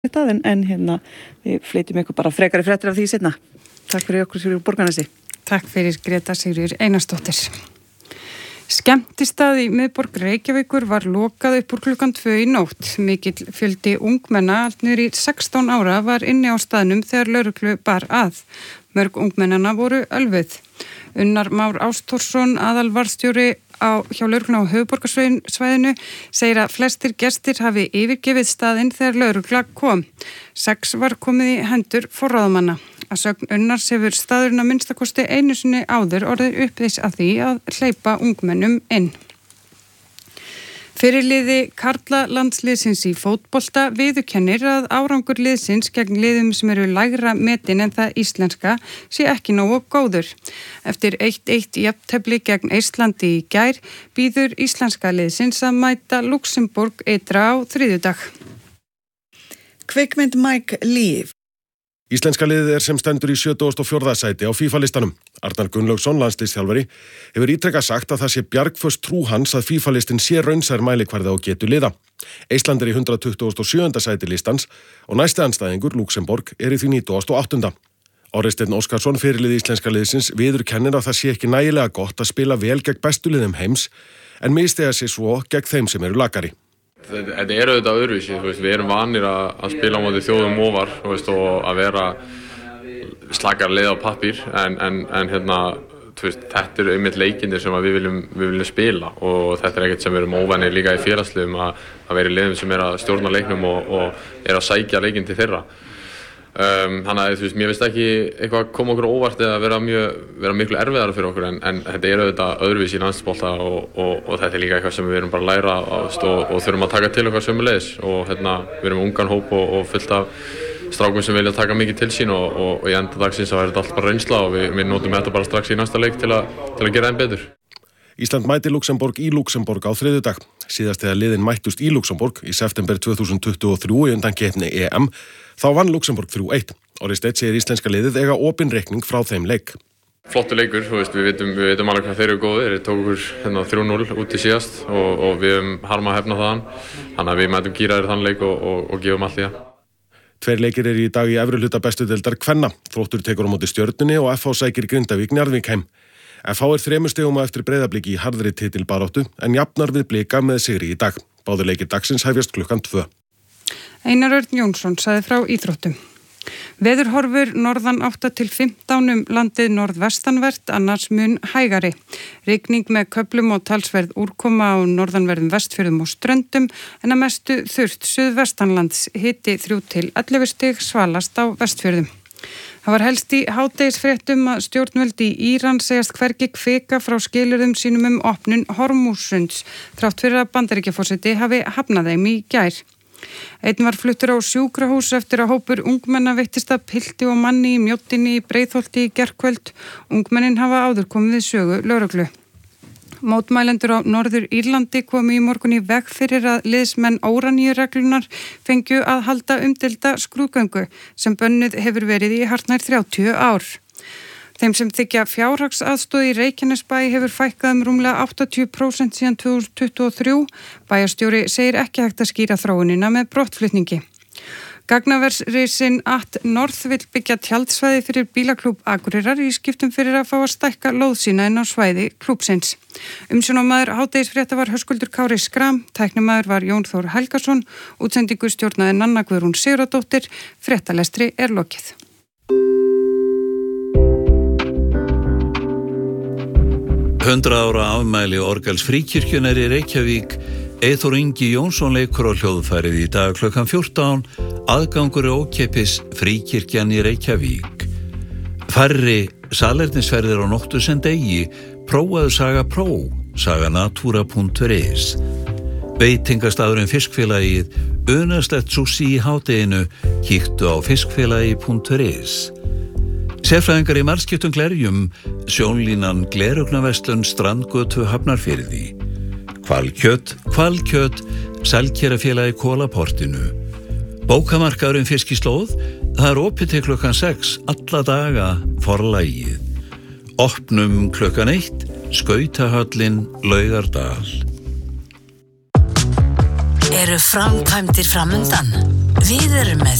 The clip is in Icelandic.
þetta en við flytjum ykkur bara frekari fréttir af því seinna. Takk fyrir okkur Sigríður Borgarnesi. Takk fyrir Greta Sigríður Einarsdóttir. Skemmtistað í miðborg Reykjavíkur var lokað upp úr klukkan 2 í nótt. Mikill fjöldi ungmenna allt niður í 16 ára var inni á staðnum þegar lögreglu bar að. Mörg ungmennana voru ölvuð. Unnar Már Ástórsson, aðalvarðstjóri hjá lögreglunni á höfuðborgarsvæðinu, segir að flestir gestir hafi yfirgefið staðinn þegar lögregla kom. 6 var komið í hendur forráðamanna. Að sögn Unnars hefur staðurinn að minnstakosti einu sinni áður orðið uppvís að því að hleypa ungmennum inn. Fyrirliði karla landsliðsins í fótbolta viðurkennir að árangur liðsins gegn liðum sem eru lægra metin en það íslenska sé ekki nógu góður. Eftir 1-1 jafntefli gegn Eistlandi í gær býður íslenska liðsins að mæta Luxemborg ytra á þriðjudag. Kvikmynd Mike Leigh. Íslenska liðið sem stendur í 74. sæti á FIFA-listanum. Arnar Gunnlaugsson, landsliðsþjálfari, hefur ítrekað sagt að það sé bjargföst trú hans að FIFA-listin sé raunsær mælikvarði á getu liða. Eistland í 127. sæti listans og næsti andstæðingur, Luxemborg, í því 98. Orri Steinn Óskarsson, fyrirliði íslenska liðsins, viðurkennir að það sé ekki nægilega gott að spila vel gegn bestu liðum heims, en misstiga sig svo gegn þeim sem eru lakari. Þetta auðvitað öðruvísi, við erum vanir að spila á móti þjóðum ofar og að vera slakar leið á pappír en þetta einmitt leikindir sem við viljum spila og þetta ekkert sem við erum óvanir líka í félagsliðum að vera í liðum sem að stjórna leiknum og að sækja leikinn til þeirra. Þannig að mér finnst ekki eitthvað koma okkur óvart eða vera miklu erfiðara fyrir okkur en þetta auðvitað öðruvísi í landsbolta og þetta líka eitthvað sem við erum bara að læra og þurfum að taka til okkar sömuleiðis og við erum ungan hóp og fullt af strákum sem vilja taka mikið til sín og í enda dagsins þá þetta allt bara reynsla og við notum þetta bara strax í næsta leik til að gera enn betur. Ísland mæti Luxemborg í Luxemborg á þriðjudag. Síðast þegar liðin mættust í Luxemborg í september 2023 í undankeppni EM, þá vann Luxemborg 3-1. Orri Steinn segir íslenska liðið eiga opinn reikning frá þeim leik. Flottur leikur, við vitum alveg hvað þeir eru góðir. Þeir tók okkur 3-0 út í síðast og við höfum harma að hefna þaðan. Þannig að við mætum gíraðir þann leik og gefum allt í það. 2 leikir eru í dag í efri hluta bestu deildar kvenna. Þróttur tekur á móti Stjörnunni og FH sækir Grindavík Njarðvík heim. FH 3 stigum á eftir Breiðablik í harðri titilbaráttu en jafnar við Blika með sigri í dag. Báðir leikir dagsins hefjast klukkan 2. Einar Örn Jónsson sagði frá íþróttum. Veðurhorfur norðan 8 til 15 landið norðvestanvert, annars mun hægari. Rigning með köflum og talsverð úrkoma á norðanverðum Vestfjörðum og Ströndum en að mestu þurrt suðvestanlands, hiti 3 til 11 stig, svalast á Vestfjörðum. Það var helst í hádegisfréttum að stjórnvöld í Íran segjast hvergi kvika frá skilyrðum sínum opnun Hormússunds, þrátt fyrir að Bandaríkjaforseti hafi hafnað þeim í gær. Einn var fluttur á sjúkrahús eftir að hópur ungmenna veittist að pilti og manni í Mjóddinni í Breiðholti í gærkvöld. Ungmennin hafa áður komið við sögu lögreglu. Mótmælendur á Norður Írlandi komu í morgun í veg fyrir að liðsmenn óraníureglunar fengju að halda umdeilda skrúðgöngu sem bönnuð hefur verið í hartnær 30 ár. Þeim sem þiggja fjárhagsaðstoð í Reykjanesbæ hefur fækkað rúmlega 80% síðan 2023. Bæjarstjóri segir ekki hægt að skýra þróunina með brottflutningi. Gagnaversrisinn @North vill byggja tjaldsvæði fyrir bílaklúbb Akureyrar í skiptum fyrir að fá að stækka lóð sína inn á svæði klúbbsins. Umsjónarmaður hádegisfrétta var Höskuldur Kári Skram, tæknimaður var Jón Þór Helgason, útsendingu stjórnaði Nanna Guðrún Sigurðardóttir, fréttalestri er lokið. Hundrað ára afmæli Orgels Fríkirkjunar í Reykjavík. Eyþór Ingi Jónsson leikur á hljóðfærið í dag klukkan 14, aðgangur ókeypis Fríkirkjan í Reykjavík. Færri salernisferðir á nóttu sem degi, prófaðu Saga Pro, saganatura.is. Veitingastafurinn Fiskfélagið, unaðslegt sushi í hádeginu, kíktu á fiskfélagi.is. Sérfræðingar í margskiptum glerjum, sjónlínan Glerugnaverslun Strandgötu Hafnarfirði. Hvalkjöt, Selkerafélagi Kólaportinu. Bókamarkaðurinn Fiskislóð, það opið til klukkan 6, alla daga Forlagið. Opnum klukkan 1, Skautahöllin, Laugardal. Eru framkvæmdir framundan? Við erum með